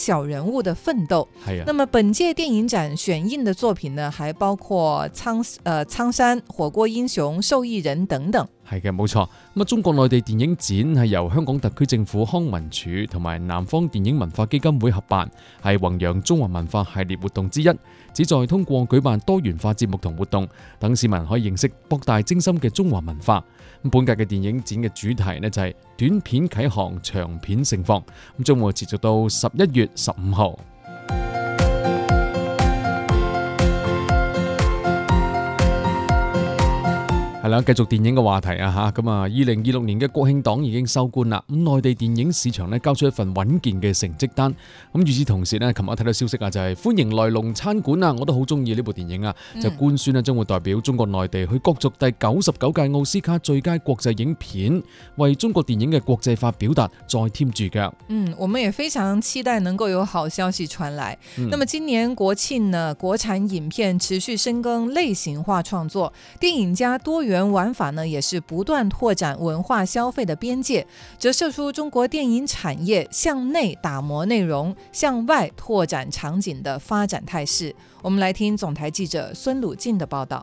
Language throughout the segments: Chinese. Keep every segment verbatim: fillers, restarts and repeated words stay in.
小人物的奮鬥。 係啊， 那麼本屆電影展選映的作品呢，還包括蒼呃蒼山、火鍋英雄、受益人等等。 係嘅，冇錯。咁啊，中國內地電影展係由香港特區政府康文署同埋南方電影文化基金會合辦，係弘揚中華文化系列活動之一，旨在通過舉辦多元化節目同活動，等市民可以認識博大精深嘅中華文化。咁本屆嘅電影展嘅主題呢，就係短片啟航，長片盛放，咁將會持續到十一月十五號。係啦，繼續電影嘅話題啊吓，咁啊，二零二六年嘅國慶檔已經收官啦。咁內地電影市場咧交出一份穩健嘅成績單。咁與此同時咧，琴日睇到消息啊，就係歡迎來龍餐館啊，我都好中意呢部電影啊，嗯、就官宣咧將會代表中國內地去角逐第九十九屆奧斯卡最佳國際影片，為中國電影嘅國際化表達再添注腳。 嗯，我們也非常期待能夠有好消息傳來。嗯、那麼今年國慶呢，國產影片持續深耕類型化創作，電影加多元玩法呢，也是不斷拓展文化消費的邊界，折射出中國電影產業向內打磨內容，向外拓展場景的發展態勢。我們來聽總台記者孫魯靜的報道。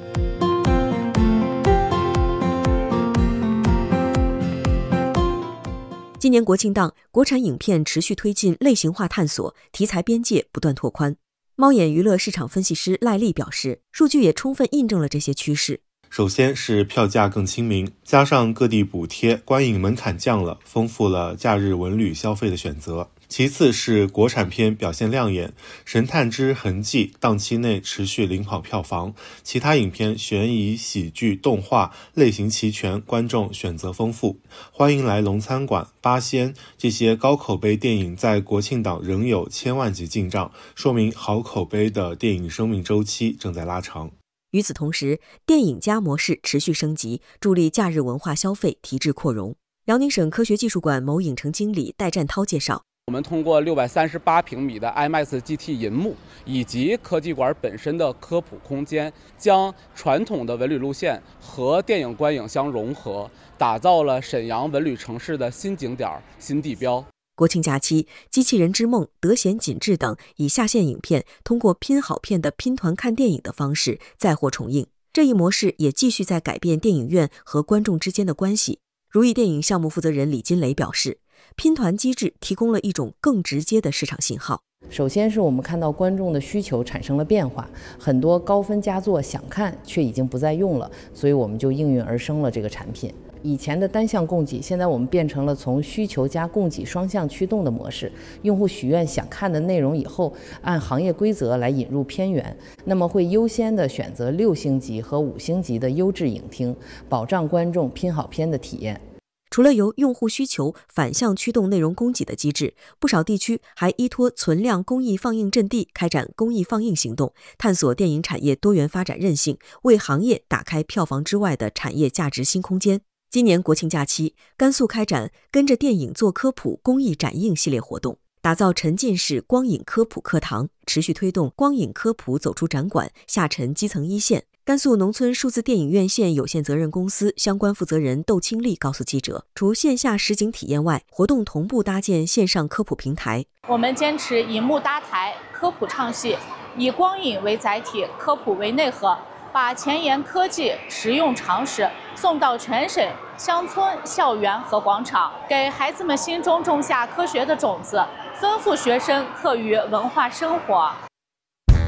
今年國慶檔，國產影片持續推進類型化探索，題材邊界不斷拓寬。貓眼娛樂市場分析師賴麗表示，數據也充分印證了這些趨勢。 首先是票價更親民，加上各地補貼，觀影門檻降了，豐富了假日文旅消費的選擇。其次是國產片表現亮眼，《神探之痕跡》檔期內持續領跑票房，其他影片懸疑、喜劇、動畫類型齊全，觀眾選擇豐富。歡迎來龍餐館、八仙這些高口碑電影在國慶檔仍有千萬級進賬，說明好口碑的電影生命週期正在拉長。 與此同時，電影加模式持續升級，助力假日文化消費提質擴容。遼寧省科學技術館某影城經理戴占濤介紹， 我們通過六百三十八平米的 IMAX G T 銀幕以及科技館本身的科普空間，將傳統的文旅路線和電影觀影相融合，打造了瀋陽文旅城市的新景點、新地標。 國慶假期，《機器人之夢》、《德賢緊致》等以下線影片通過拼好片的拼團看電影的方式再獲重映，這一模式也繼續在改變電影院和觀眾之間的關係。如意電影項目負責人李金雷表示，拼團機制提供了一種更直接的市場信號。 首先是我們看到觀眾的需求產生了變化，很多高分佳作想看卻已經不再用了，所以我們就應運而生了這個產品。以前的單向供給，現在我們變成了從需求加供給雙向驅動的模式。用戶許願想看的內容以後，按行業規則來引入片源，那麼會優先的選擇六星級和五星級的優質影廳，保障觀眾拼好片的體驗。 除了由用戶需求反向驅動內容供給的機制，不少地區還依託存量公益放映陣地開展公益放映行動，探索電影產業多元發展韌性，為行業打開票房之外的產業價值新空間。今年國慶假期，甘肅開展跟着電影做科普公益展映系列活動，打造沉浸式光影科普課堂，持續推動光影科普走出展館，下沉基層一線。甘肅農村數字電影院線有限責任公司相關負責人竇清麗告訴記者，除線下實景體驗外，活動同步搭建線上科普平台。 我們堅持銀幕搭台，科普唱戲，以光影為載體，科普為內核，把前沿科技實用常識送到全省鄉村、校園和廣場，給孩子們心中種下科學的種子，豐富學生課餘文化生活。